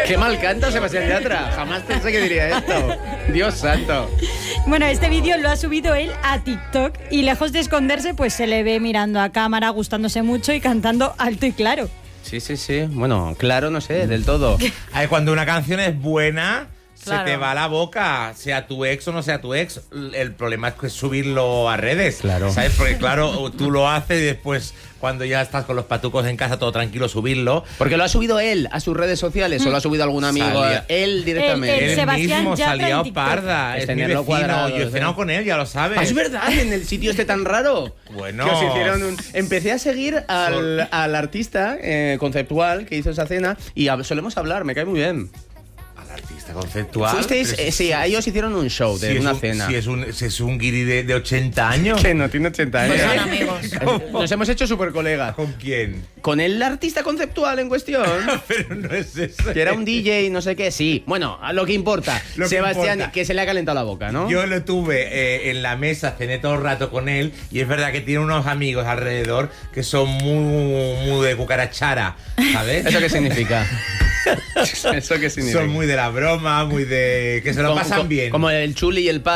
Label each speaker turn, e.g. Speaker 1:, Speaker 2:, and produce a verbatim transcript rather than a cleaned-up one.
Speaker 1: Qué mal canta Sebastián Yatra. Jamás pensé que diría esto. Dios santo.
Speaker 2: Bueno, este vídeo lo ha subido él a TikTok y lejos de esconderse, pues se le ve mirando a cámara, gustándose mucho y cantando alto y claro.
Speaker 1: Sí, sí, sí. Bueno, claro, no sé, del todo.
Speaker 3: A ver, cuando una canción es buena...
Speaker 2: Claro.
Speaker 3: Se te va la boca, sea tu ex o no sea tu ex. El problema es que subirlo a redes.
Speaker 1: Claro.
Speaker 3: ¿Sabes? Porque claro, tú lo haces y después, cuando ya estás con los patucos en casa, todo tranquilo, subirlo.
Speaker 1: Porque lo ha subido él a sus redes sociales o lo ha subido algún amigo.
Speaker 3: Salía.
Speaker 1: Él directamente.
Speaker 2: El- el
Speaker 3: Él
Speaker 2: Sebastián
Speaker 3: mismo
Speaker 2: Yatra
Speaker 3: salía
Speaker 2: en TikTok.
Speaker 3: parda.
Speaker 1: Es
Speaker 3: Es mi
Speaker 1: tenerlo
Speaker 3: vecino.
Speaker 1: cuadrado,
Speaker 3: Yo he
Speaker 1: ¿sí?
Speaker 3: cenado con él, ya lo sabes.
Speaker 1: Ah, es verdad, en el sitio este tan raro.
Speaker 3: Bueno.
Speaker 1: Que os hicieron un... Empecé a seguir al, al artista eh, conceptual que hizo esa cena y hab- solemos hablar, me cae muy bien.
Speaker 3: Al artista conceptual.
Speaker 1: Fuisteis,
Speaker 3: Pero
Speaker 1: eh, sí, a ellos hicieron un show de
Speaker 3: si es
Speaker 1: una
Speaker 3: un-
Speaker 1: cena.
Speaker 3: Si es un, si es un guiri de, de ochenta años.
Speaker 1: Que no tiene ochenta años.
Speaker 4: Pues son amigos.
Speaker 1: Eh, Nos hemos hecho súper colegas.
Speaker 3: ¿Con quién?
Speaker 1: Con el artista conceptual en cuestión.
Speaker 3: Pero no es eso.
Speaker 1: Que era un D J, no sé qué, sí. Bueno, a lo que importa.
Speaker 3: Lo que
Speaker 1: Sebastián,
Speaker 3: importa.
Speaker 1: que se le ha calentado la boca, ¿no?
Speaker 3: Yo lo tuve eh, en la mesa, cené todo el rato con él y es verdad que tiene unos amigos alrededor que son muy, muy de cucarachara, ¿sabes?
Speaker 1: ¿Eso qué significa? ¿Eso qué significa?
Speaker 3: Son muy de la broma, muy de... que se lo
Speaker 1: Como-
Speaker 3: pasan
Speaker 1: como-
Speaker 3: bien.
Speaker 1: Como el chuli y el pa